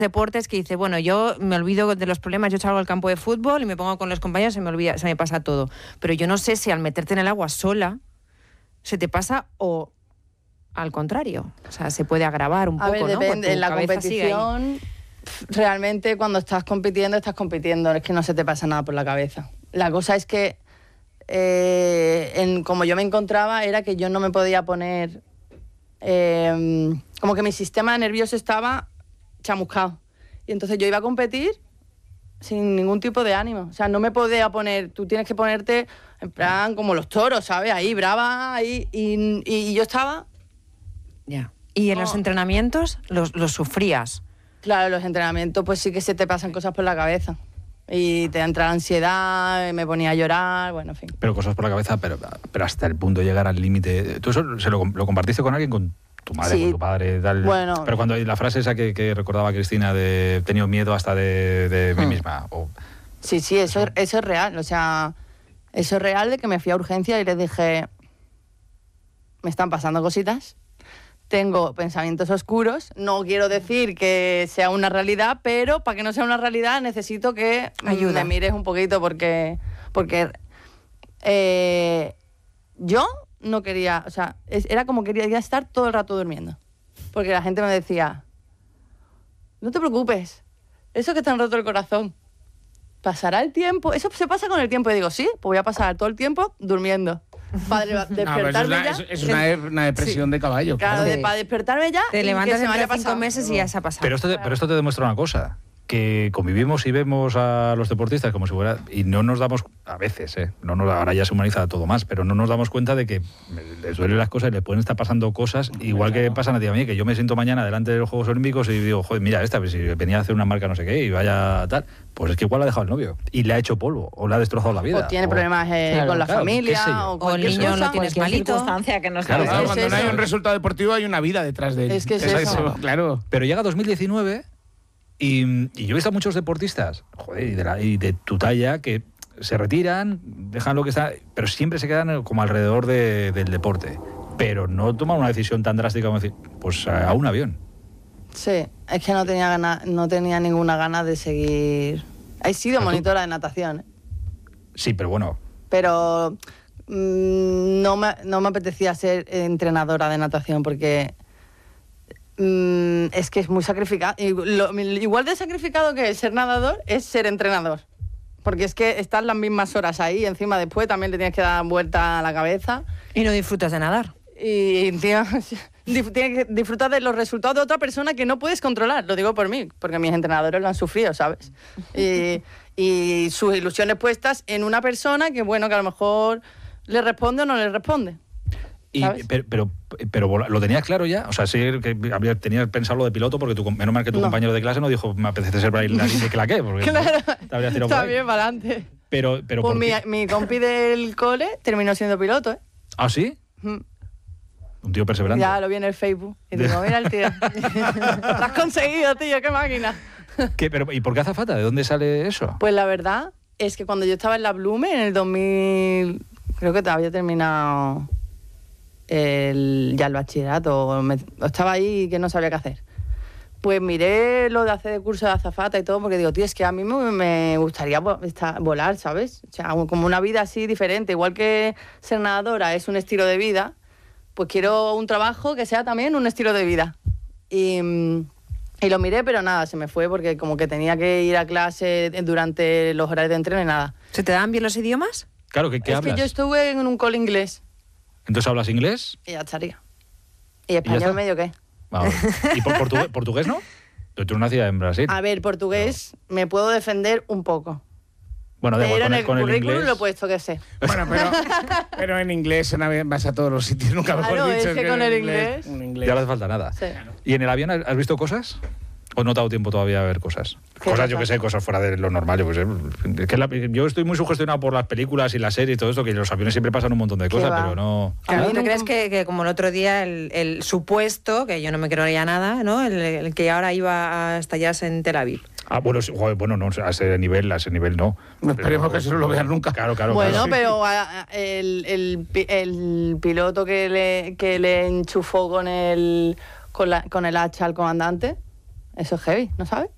deportes que dice, bueno, yo me olvido de los problemas, yo salgo al campo de fútbol y me pongo con los compañeros, se me pasa todo. Pero yo no sé si al meterte en el agua sola se te pasa o al contrario. O sea, se puede agravar un poco, a ver, depende. ¿no? En la competición, realmente cuando estás compitiendo, es que no se te pasa nada por la cabeza. La cosa es que, como yo me encontraba, era que yo no me podía poner... como que mi sistema nervioso estaba chamuscado. Y entonces yo iba a competir sin ningún tipo de ánimo. O sea, no me podía poner... Tú tienes que ponerte en plan como los toros, ¿sabes? Ahí, brava, ahí. Y yo estaba... Ya. ¿Y en los entrenamientos los sufrías? Claro, los entrenamientos pues sí que se te pasan cosas por la cabeza. Y te entra la ansiedad, me ponía a llorar, bueno, en fin. Pero cosas por la cabeza, pero hasta el punto de llegar al límite. ¿Tú eso lo compartiste con alguien, con tu madre, sí, con tu padre, tal? Bueno. Pero cuando la frase esa que recordaba Cristina de he tenido miedo hasta de mí misma. Sí, eso es real. O sea, eso es real de que me fui a urgencia y les dije, me están pasando cositas, tengo pensamientos oscuros, no quiero decir que sea una realidad, pero para que no sea una realidad necesito que me mires un poquito porque yo no quería, o sea, era como quería estar todo el rato durmiendo. Porque la gente me decía, no te preocupes, eso que te han roto el corazón, pasará el tiempo, eso se pasa con el tiempo. Y digo, sí, pues voy a pasar todo el tiempo durmiendo. Para despertarme ya... Es una depresión de caballo. Claro, para despertarme ya... Te levantas en 5 meses y ya se ha pasado. Pero esto te demuestra una cosa, que convivimos y vemos a los deportistas como si fuera... Y no nos damos, a veces, ahora ya se humaniza todo más, pero no nos damos cuenta de que les duelen las cosas y les pueden estar pasando cosas, igual que pasan a ti y a mí, que yo me siento mañana delante de los Juegos Olímpicos y digo, joder, mira esta, pues si venía a hacer una marca no sé qué y vaya tal, pues es que igual la ha dejado el novio y le ha hecho polvo o le ha destrozado la vida. O tiene problemas con la familia, o el niño lo tienes malito. Que no claro, cuando no hay un resultado deportivo hay una vida detrás de él. Es que es eso. Claro. Pero llega 2019 y yo he visto a muchos deportistas, joder, y de tu talla, que se retiran, dejan lo que está, pero siempre se quedan como alrededor del deporte. Pero no toman una decisión tan drástica como decir, pues a un avión. Sí, es que no tenía ninguna gana de seguir. He sido monitora de natación. Sí, pero bueno. Pero no me apetecía ser entrenadora de natación porque es que es muy sacrificado. Igual de sacrificado que ser nadador es ser entrenador. Porque es que estás las mismas horas ahí, encima después también le tienes que dar vuelta a la cabeza. Y no disfrutas de nadar. Y encima tienes que disfrutar de los resultados de otra persona que no puedes controlar. Lo digo por mí, porque mis entrenadores lo han sufrido, ¿sabes? Y sus ilusiones puestas en una persona que, bueno, que a lo mejor le responde o no le responde. Pero lo tenías claro ya, o sea, sí que tenías pensado lo de piloto porque menos mal que tu compañero de clase no dijo me apetece ser bailarín de claqué, porque claro, te habrías tirado está bien para adelante. Pero pues mi compi del cole terminó siendo piloto, ¿eh? ¿Ah, sí? Un tío perseverante. Ya lo vi en el Facebook y digo, mira el tío, lo has conseguido, tío, qué máquina. ¿Y por qué azafata? ¿De dónde sale eso? Pues la verdad es que cuando yo estaba en la Blume, en el 2000, creo que había terminado ya el bachillerato, o estaba ahí que no sabía qué hacer. Pues miré lo de hacer el curso de azafata y todo, porque digo, tío, es que a mí me gustaría volar, ¿sabes? O sea, como una vida así diferente. Igual que ser nadadora es un estilo de vida, pues quiero un trabajo que sea también un estilo de vida. Y lo miré, pero nada, se me fue porque como que tenía que ir a clase durante los horarios de entreno y nada. ¿Se te dan bien los idiomas? Claro, ¿qué hablas? Es que yo estuve en un cole inglés. ¿Entonces hablas inglés? Y ya estaría. ¿Y español medio qué? Vale. ¿Y portugués no? Tú nacías en Brasil. A ver, portugués me puedo defender un poco. Bueno, pero en el con currículum el lo he puesto que sé. Bueno, pero en inglés vas a todos los sitios, nunca mejor dicho. Es que con el inglés... Ya no hace falta nada. Sí. ¿Y en el avión has visto cosas? ¿O no te ha dado tiempo todavía a ver cosas? Cosas, yo que sé, cosas fuera de lo normal. Pues, es que yo estoy muy sugestionado por las películas y las series y todo esto, que en los aviones siempre pasan un montón de cosas, pero no... Claro, ¿tú crees que como el otro día el supuesto, que yo no me creería nada, ¿no? El que ahora iba a estallarse en Tel Aviv? Ah, bueno, no, a ese nivel no. Esperemos que eso no lo vean nunca. Claro. Bueno, claro. pero el piloto que le enchufó con el hacha al comandante, eso es heavy, ¿no sabes?